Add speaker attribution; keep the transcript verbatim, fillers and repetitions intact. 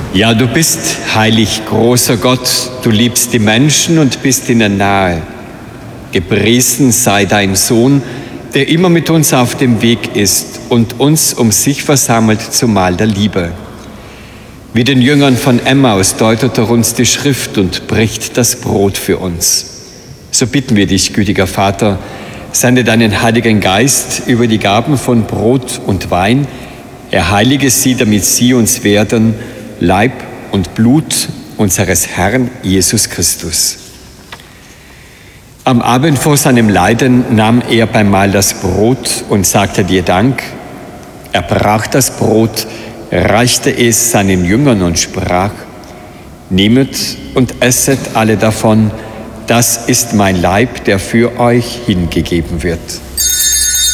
Speaker 1: Ja, du bist heilig, großer Gott, du liebst die Menschen und bist ihnen nahe. Gepriesen sei dein Sohn, der immer mit uns auf dem Weg ist und uns um sich versammelt zum Mahl der Liebe. Wie den Jüngern von Emmaus deutet er uns die Schrift und bricht das Brot für uns. So bitten wir dich, gütiger Vater, sende deinen Heiligen Geist über die Gaben von Brot und Wein, er heilige sie, damit sie uns werden, Leib und Blut unseres Herrn Jesus Christus. Am Abend vor seinem Leiden nahm er beim Mahl das Brot und sagte dir Dank. Er brach das Brot, reichte es seinen Jüngern und sprach: Nehmet und esset alle davon, das ist mein Leib, der für euch hingegeben wird.